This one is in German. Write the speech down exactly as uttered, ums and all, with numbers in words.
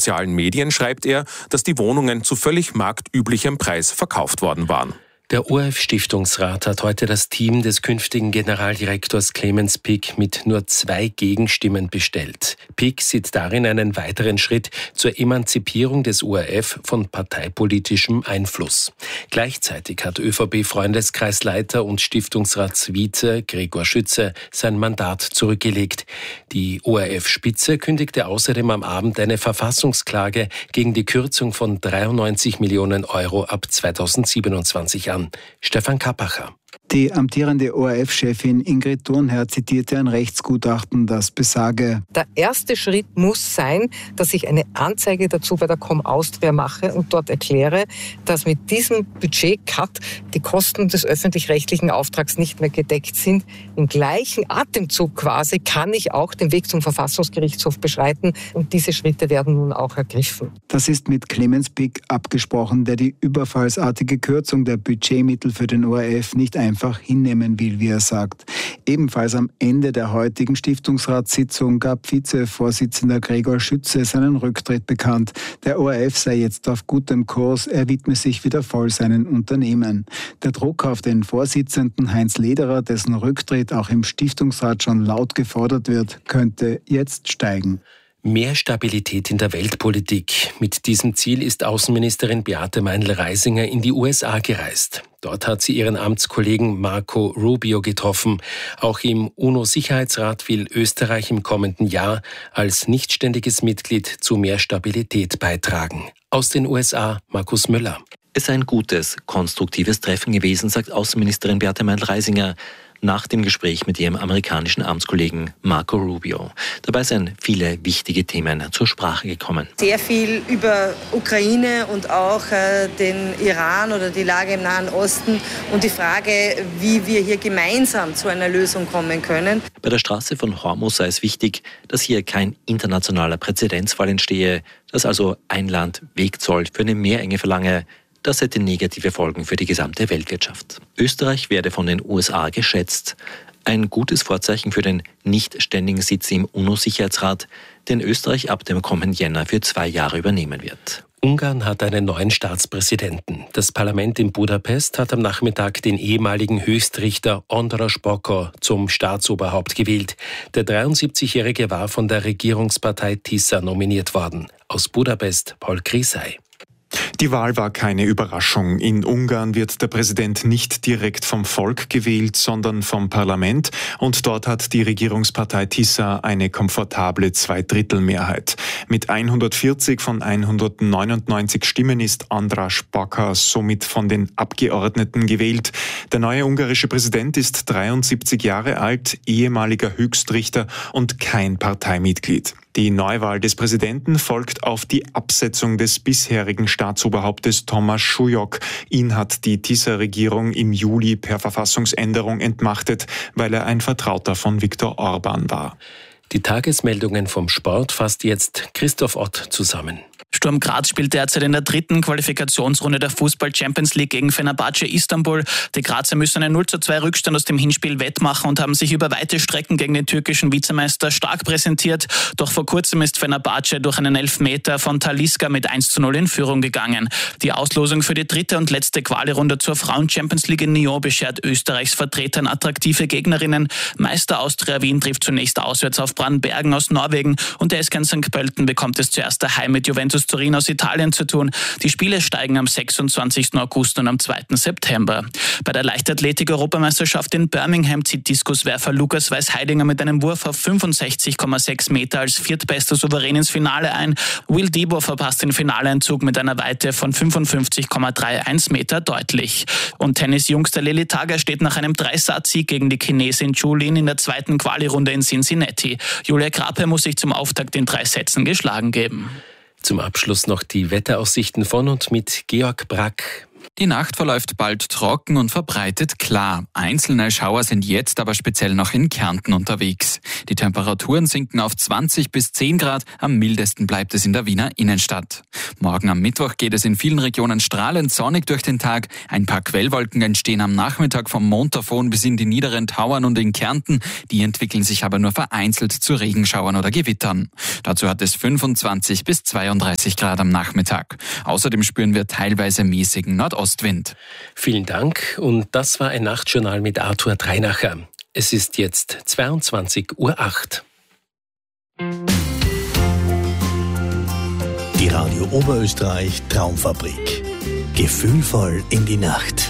sozialen Medien schreibt er, dass die Wohnungen zu völlig marktüblichem Preis verkauft worden waren. Der O R F-Stiftungsrat hat heute das Team des künftigen Generaldirektors Clemens Pick mit nur zwei Gegenstimmen bestellt. Pick sieht darin einen weiteren Schritt zur Emanzipierung des O R F von parteipolitischem Einfluss. Gleichzeitig hat ÖVP-Freundeskreisleiter und Stiftungsratsvize Gregor Schütze sein Mandat zurückgelegt. Die O R F-Spitze kündigte außerdem am Abend eine Verfassungsklage gegen die Kürzung von dreiundneunzig Millionen Euro ab zweitausendsiebenundzwanzig an. Stefan Kappacher. Die amtierende O R F-Chefin Ingrid Thurnherr zitierte ein Rechtsgutachten, das besage: Der erste Schritt muss sein, dass ich eine Anzeige dazu bei der Com Austria mache und dort erkläre, dass mit diesem Budget-Cut die Kosten des öffentlich-rechtlichen Auftrags nicht mehr gedeckt sind. Im gleichen Atemzug quasi kann ich auch den Weg zum Verfassungsgerichtshof beschreiten und diese Schritte werden nun auch ergriffen. Das ist mit Clemens Pick abgesprochen, der die überfallsartige Kürzung der Budgetmittel für den O R F nicht einfach hinnehmen will, wie er sagt. Ebenfalls am Ende der heutigen Stiftungsratssitzung gab Vizevorsitzender Gregor Schütze seinen Rücktritt bekannt. Der O R F sei jetzt auf gutem Kurs, er widme sich wieder voll seinen Unternehmen. Der Druck auf den Vorsitzenden Heinz Lederer, dessen Rücktritt auch im Stiftungsrat schon laut gefordert wird, könnte jetzt steigen. Mehr Stabilität in der Weltpolitik. Mit diesem Ziel ist Außenministerin Beate Meindl-Reisinger in die U S A gereist. Dort hat sie ihren Amtskollegen Marco Rubio getroffen. Auch im UNO-Sicherheitsrat will Österreich im kommenden Jahr als nichtständiges Mitglied zu mehr Stabilität beitragen. Aus den U S A, Markus Müller. Es sei ein gutes, konstruktives Treffen gewesen, sagt Außenministerin Beate Meindl-Reisinger nach dem Gespräch mit ihrem amerikanischen Amtskollegen Marco Rubio. Dabei sind viele wichtige Themen zur Sprache gekommen. Sehr viel über Ukraine und auch äh, den Iran oder die Lage im Nahen Osten und die Frage, wie wir hier gemeinsam zu einer Lösung kommen können. Bei der Straße von Hormuz sei es wichtig, dass hier kein internationaler Präzedenzfall entstehe, dass also ein Land Wegzoll für eine Meerenge verlange. Das hätte negative Folgen für die gesamte Weltwirtschaft. Österreich werde von den U S A geschätzt. Ein gutes Vorzeichen für den nicht ständigen Sitz im UNO-Sicherheitsrat, den Österreich ab dem kommenden Jänner für zwei Jahre übernehmen wird. Ungarn hat einen neuen Staatspräsidenten. Das Parlament in Budapest hat am Nachmittag den ehemaligen Höchstrichter András Bokor zum Staatsoberhaupt gewählt. Der dreiundsiebzigjährige war von der Regierungspartei Tisza nominiert worden. Aus Budapest Paul Krisay. Die Wahl war keine Überraschung. In Ungarn wird der Präsident nicht direkt vom Volk gewählt, sondern vom Parlament. Und dort hat die Regierungspartei Tisza eine komfortable Zweidrittelmehrheit. Mit hundertvierzig von hundertneunundneunzig Stimmen ist András Bokor somit von den Abgeordneten gewählt. Der neue ungarische Präsident ist dreiundsiebzig Jahre alt, ehemaliger Höchstrichter und kein Parteimitglied. Die Neuwahl des Präsidenten folgt auf die Absetzung des bisherigen Staatsoberhauptes Tomáš Šujok. Ihn hat die Tisza-Regierung im Juli per Verfassungsänderung entmachtet, weil er ein Vertrauter von Viktor Orbán war. Die Tagesmeldungen vom Sport fasst jetzt Christoph Ott zusammen. Sturm Graz spielt derzeit in der dritten Qualifikationsrunde der Fußball-Champions League gegen Fenerbahce Istanbul. Die Grazer müssen einen null zu zwei Rückstand aus dem Hinspiel wettmachen und haben sich über weite Strecken gegen den türkischen Vizemeister stark präsentiert. Doch vor kurzem ist Fenerbahce durch einen Elfmeter von Talisca mit eins zu null in Führung gegangen. Die Auslosung für die dritte und letzte Quali-Runde zur Frauen-Champions League in Nyon beschert Österreichs Vertretern attraktive Gegnerinnen. Meister Austria Wien trifft zunächst auswärts auf Brandbergen aus Norwegen und der S K Sankt Pölten bekommt es zuerst daheim mit Juventus Turin aus Italien zu tun. Die Spiele steigen am sechsundzwanzigsten August und am zweiten September. Bei der Leichtathletik-Europameisterschaft in Birmingham zieht Diskuswerfer Lukas Weiß-Heidinger mit einem Wurf auf fünfundsechzig Komma sechs Meter als viertbester souverän ins Finale ein. Will Debo verpasst den Finaleinzug mit einer Weite von fünfundfünfzig Komma einunddreißig Meter deutlich. Und Tennisjungster Lili Tager steht nach einem Dreisatz-Sieg gegen die Chinesin Zhu Lin in der zweiten Quali-Runde in Cincinnati. Julia Grape muss sich zum Auftakt in drei Sätzen geschlagen geben. Zum Abschluss noch die Wetteraussichten von und mit Georg Brack. Die Nacht verläuft bald trocken und verbreitet klar. Einzelne Schauer sind jetzt aber speziell noch in Kärnten unterwegs. Die Temperaturen sinken auf zwanzig bis zehn Grad, am mildesten bleibt es in der Wiener Innenstadt. Morgen am Mittwoch geht es in vielen Regionen strahlend sonnig durch den Tag. Ein paar Quellwolken entstehen am Nachmittag vom Montafon bis in die niederen Tauern und in Kärnten. Die entwickeln sich aber nur vereinzelt zu Regenschauern oder Gewittern. Dazu hat es fünfundzwanzig bis zweiunddreißig Grad am Nachmittag. Außerdem spüren wir teilweise mäßigen Nordostwind. Vielen Dank und das war ein Nachtjournal mit Arthur Dreinacher. Es ist jetzt zweiundzwanzig Uhr acht. Die Radio Oberösterreich Traumfabrik. Gefühlvoll in die Nacht.